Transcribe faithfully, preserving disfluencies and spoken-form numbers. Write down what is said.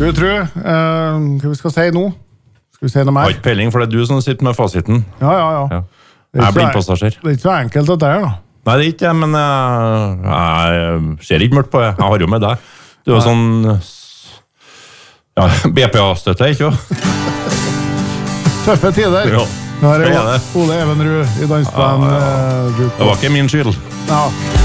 Skal vi tro, uh, hva vi skal si nå? Skal vi si noe mer? Har ikke peiling, for det er du som sitter med fasiten. Ja, ja, ja. Ja. Det er Jeg er ikke blindpassasjer. så- Det er ikke så enkelt at det er da. Nei, det er ikke det, men jeg, jeg ser ikke mørkt på det. Jeg har jo med deg. Du er jo sånn ja, B P A-støtte, ikke jo? Tøffe tider. Ja, Her det er er det. Ole Evenrud i dansband. Ja, ja, ja. eh, Det var ikke min skyld. Ja.